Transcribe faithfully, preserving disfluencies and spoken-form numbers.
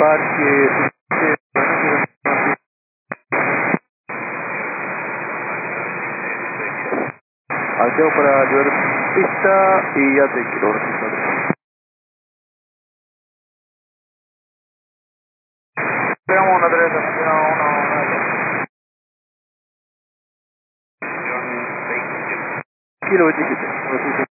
Parque... Alteo para liberar pista y ya te quiero registrar. Pegamos una tres, uno, uno, Kilo veintisiete.